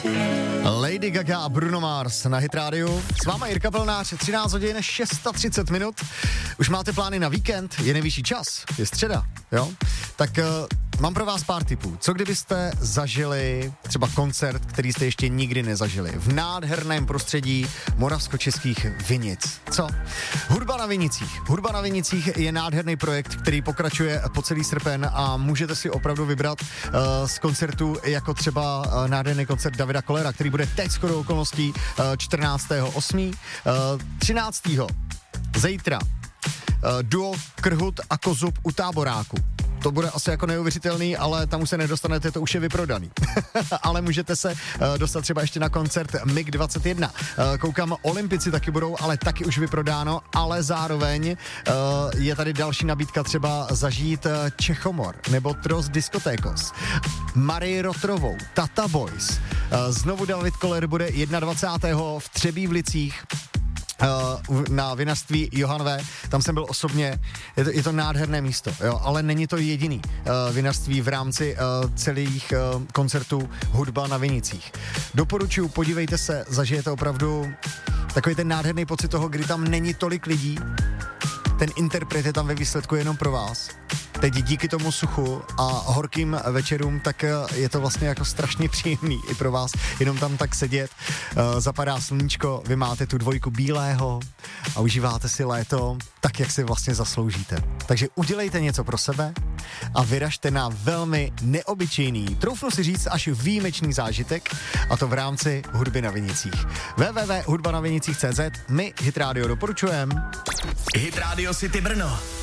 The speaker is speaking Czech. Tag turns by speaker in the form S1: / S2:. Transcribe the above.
S1: Lady Gaga a Bruno Mars na Hit Radio. S váma Jirka Pelnář, 13 hodin 630 minut. Už máte plány na víkend? Je nejvyšší čas, je středa, jo? Tak mám pro vás pár tipů. Co kdybyste zažili třeba koncert, který jste ještě nikdy nezažili? V nádherném prostředí moravskočeských vinic. Co? Hudba na vinicích. Hudba na vinicích je nádherný projekt, který pokračuje po celý srpen a můžete si opravdu vybrat z koncertu jako třeba nádherný koncert Davida Kollera, který bude teď shodou okolností 14.8. 13. zítra duo Krhut a Kozub u Táboráku. To bude asi jako neuvěřitelný, ale tam už se nedostanete, to už je vyprodaný. Ale můžete se dostat třeba ještě na koncert MiG-21. Koukám, Olympici taky budou, ale taky už vyprodáno, ale zároveň je tady další nabídka třeba zažít Čechomor nebo Tros Diskotékos, Marii Rotrovou, Tata Boys. Znovu David Koller bude 21. v Třebívlicích na vinařství Johan V. Tam jsem byl osobně, je to nádherné místo, jo, ale není to jediný vinařství v rámci celých koncertů Hudba na vinicích. Doporučuji, podívejte se, zažijete opravdu takový ten nádherný pocit toho, kdy tam není tolik lidí, ten interpret je tam ve výsledku jenom pro vás. Teď díky tomu suchu a horkým večerům, tak je to vlastně jako strašně příjemný i pro vás, jenom tam tak sedět, zapadá sluníčko, vy máte tu dvojku bílého a užíváte si léto tak, jak si vlastně zasloužíte. Takže udělejte něco pro sebe a vyražte na velmi neobyčejný, troufnu si říct až výjimečný zážitek, a to v rámci Hudby na vinicích. www.hudbanavinicích.cz. My Hit Radio doporučujeme.
S2: Hit Radio City Brno.